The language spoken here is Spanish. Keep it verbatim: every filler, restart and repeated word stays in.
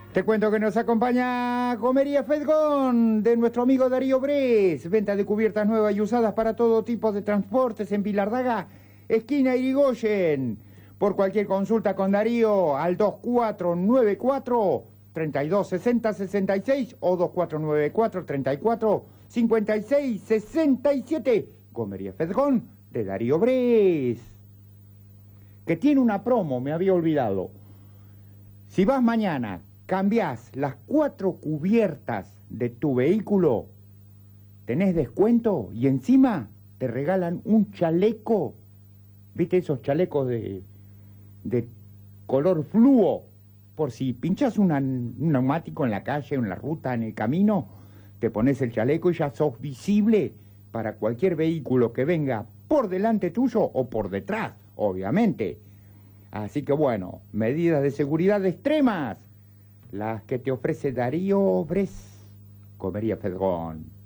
Te cuento que nos acompaña Comería Fedgón de nuestro amigo Darío Bres. Venta de cubiertas nuevas y usadas para todo tipo de transportes en Pilardaga, esquina Irigoyen. Por cualquier consulta con Darío al dos cuatro nueve cuatro, tres dos seis cero, seis seis o dos cuatro nueve cuatro, tres cuatro cinco seis seis siete. Comería Fedgón de Darío Bres. Que tiene una promo, me había olvidado. Si vas mañana, cambiás las cuatro cubiertas de tu vehículo, tenés descuento y encima te regalan un chaleco. ¿Viste esos chalecos de, de color fluo? Por si pinchás una, un neumático en la calle, en la ruta, en el camino, te pones el chaleco y ya sos visible para cualquier vehículo que venga por delante tuyo o por detrás, obviamente. Así que bueno, medidas de seguridad extremas, las que te ofrece Darío Bres, Comería Fedgón.